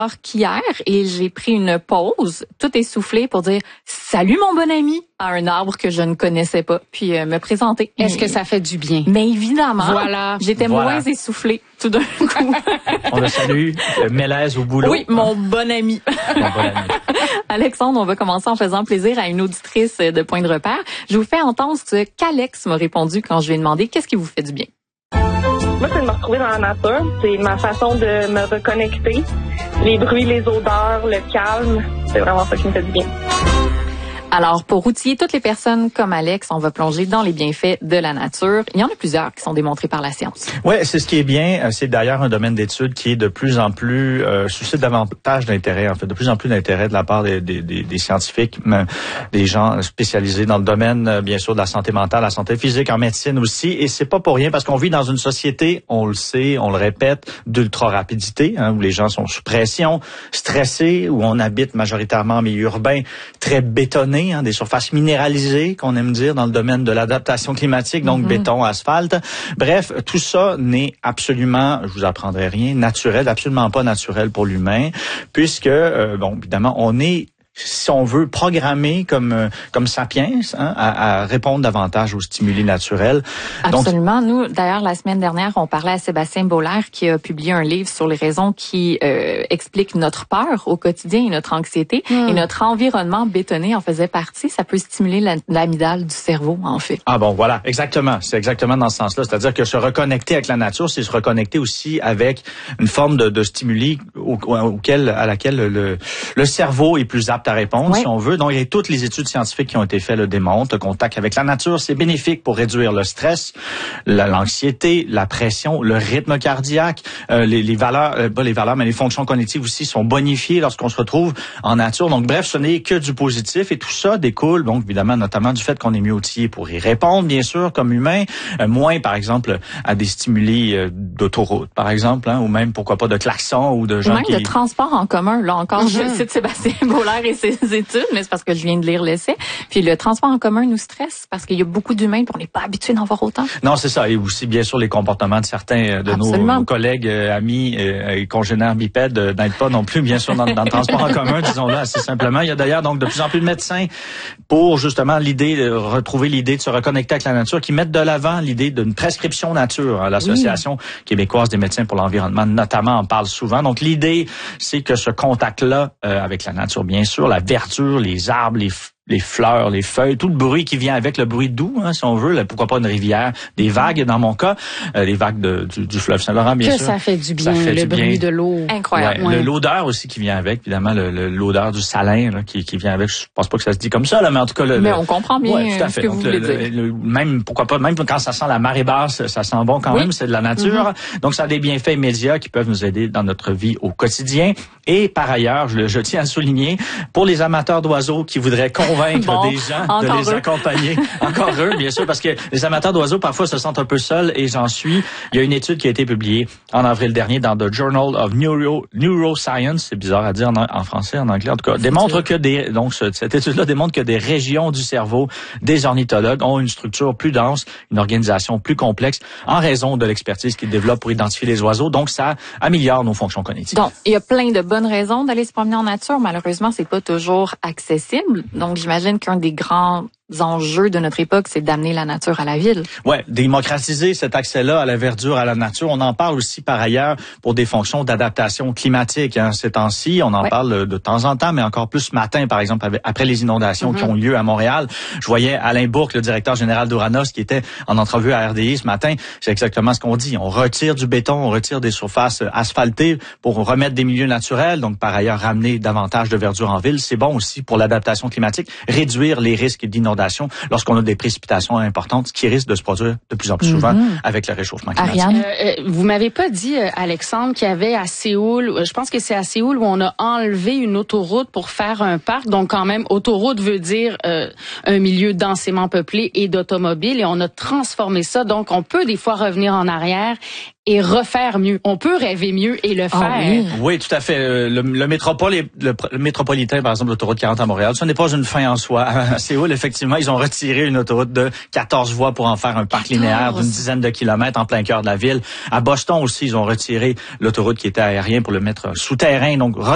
qu'hier et j'ai pris une pause, tout essoufflé pour dire « Salut mon bon ami » à un arbre que je ne connaissais pas, puis me présenter. Est-ce que ça fait du bien? Mais évidemment, voilà. J'étais moins essoufflée tout d'un coup. On le salue, Mélèze au boulot. Oui, mon bon ami. Mon bon ami. Alexandre, on va commencer en faisant plaisir à une auditrice de Point de repère. Je vous fais entendre ce qu'Alex m'a répondu quand je lui ai demandé « Qu'est-ce qui vous fait du bien? » Moi, c'est de me retrouver dans la nature. C'est ma façon de me reconnecter. Les bruits, les odeurs, le calme, c'est vraiment ça qui me fait du bien. Alors, pour outiller toutes les personnes comme Alex, on va plonger dans les bienfaits de la nature. Il y en a plusieurs qui sont démontrés par la science. Oui, c'est ce qui est bien. C'est d'ailleurs un domaine d'étude qui est de plus en plus suscite davantage d'intérêt, en fait, de plus en plus d'intérêt de la part des scientifiques, des gens spécialisés dans le domaine, bien sûr, de la santé mentale, la santé physique, en médecine aussi. Et c'est pas pour rien parce qu'on vit dans une société, on le sait, on le répète, d'ultra-rapidité, où les gens sont sous pression, stressés, où on habite majoritairement en milieu urbain, très bétonné, des surfaces minéralisées, qu'on aime dire, dans le domaine de l'adaptation climatique, donc béton, asphalte. Bref, tout ça n'est absolument, je vous apprendrai rien, naturel, absolument pas naturel pour l'humain, puisque, bon, évidemment, on est, si on veut, programmer comme sapiens à répondre davantage aux stimuli naturels. Absolument. Nous, d'ailleurs, la semaine dernière, on parlait à Sébastien Bollaert qui a publié un livre sur les raisons qui expliquent notre peur au quotidien et notre anxiété. Et notre environnement bétonné en faisait partie. Ça peut stimuler l'amygdale du cerveau, en fait. Ah bon, voilà, exactement. C'est exactement dans ce sens-là. C'est-à-dire que se reconnecter avec la nature, c'est se reconnecter aussi avec une forme de stimuli à laquelle le cerveau est plus apte à répondre, si on veut. Donc, il y a toutes les études scientifiques qui ont été faites le démontrent. Le contact avec la nature, c'est bénéfique pour réduire le stress, l'anxiété, la pression, le rythme cardiaque, les fonctions cognitives aussi sont bonifiées lorsqu'on se retrouve en nature. Donc, bref, ce n'est que du positif et tout ça découle, donc, évidemment, notamment du fait qu'on est mieux outillé pour y répondre, bien sûr, comme humain, moins, par exemple, à des stimuli d'autoroute, par exemple, ou même, pourquoi pas, de klaxons ou de gens même de transport en commun. Là encore, je cite Sébastien Bollaert et ses études, mais c'est parce que je viens de lire l'essai. Puis le transport en commun nous stresse parce qu'il y a beaucoup d'humains et on n'est pas habitué d'en voir autant. Non, c'est ça. Et aussi, bien sûr, les comportements de certains de nos collègues, amis et congénères bipèdes n'aident pas non plus, bien sûr, dans le transport en commun, disons-le assez simplement. Il y a d'ailleurs donc de plus en plus de médecins pour justement retrouver l'idée de se reconnecter avec la nature, qui mettent de l'avant l'idée d'une prescription nature. L'Association québécoise des médecins pour l'environnement, notamment, en parle souvent. Donc, l'idée, c'est que ce contact-là avec la nature, bien sûr, la verdure, les arbres, les fleurs, les feuilles, tout le bruit qui vient avec, le bruit doux, si on veut, pourquoi pas une rivière, des vagues dans mon cas, les vagues du fleuve Saint-Laurent, bien sûr. Que ça fait du bien, le bruit de l'eau. Incroyable. Ouais. L'odeur aussi qui vient avec, évidemment, l'odeur du salin qui vient avec, je pense pas que ça se dit comme ça, mais en tout cas... Mais on comprend bien tout à fait. ce que vous voulez dire. Même, pourquoi pas, même quand ça sent la marée basse, ça sent bon quand même, c'est de la nature. Donc, ça a des bienfaits immédiats qui peuvent nous aider dans notre vie au quotidien. Et par ailleurs, je tiens à le souligner, pour les amateurs d'oiseaux qui voudraient convaincre des gens de les accompagner. Encore eux, bien sûr, parce que les amateurs d'oiseaux parfois se sentent un peu seuls et j'en suis. Il y a une étude qui a été publiée en avril dernier dans The Journal of Neuroscience, c'est bizarre à dire en français, en anglais en tout cas, démontre que cette étude-là démontre que des régions du cerveau des ornithologues ont une structure plus dense, une organisation plus complexe en raison de l'expertise qu'ils développent pour identifier les oiseaux. Donc, ça améliore nos fonctions cognitives. Donc, il y a plein de bonnes raisons d'aller se promener en nature. Malheureusement, c'est pas toujours accessible. Donc, j'imagine qu'un des grands enjeux de notre époque, c'est d'amener la nature à la ville. Ouais, démocratiser cet accès-là à la verdure, à la nature. On en parle aussi par ailleurs pour des fonctions d'adaptation climatique. Ces temps-ci, on en parle de temps en temps, mais encore plus ce matin, par exemple, après les inondations qui ont lieu à Montréal. Je voyais Alain Bourque, le directeur général d'Uranos, qui était en entrevue à RDI ce matin. C'est exactement ce qu'on dit. On retire du béton, on retire des surfaces asphaltées pour remettre des milieux naturels. Donc, par ailleurs, ramener davantage de verdure en ville. C'est bon aussi pour l'adaptation climatique, réduire les risques d'inondation lorsqu'on a des précipitations importantes qui risquent de se produire de plus en plus souvent avec le réchauffement climatique. Ariane? Vous m'avez pas dit, Alexandre, qu'il y avait à Séoul, je pense que c'est à Séoul où on a enlevé une autoroute pour faire un parc. Donc quand même, autoroute veut dire un milieu densément peuplé et d'automobiles et on a transformé ça. Donc on peut des fois revenir en arrière et refaire mieux. On peut rêver mieux et le faire. Oui, tout à fait. Le métropolitain, par exemple, l'autoroute 40 à Montréal, ce n'est pas une fin en soi. À Séoul, effectivement, ils ont retiré une autoroute de 14 voies pour en faire un parc linéaire d'une dizaine de kilomètres en plein cœur de la ville. À Boston aussi, ils ont retiré l'autoroute qui était aérien pour le mettre souterrain. Donc,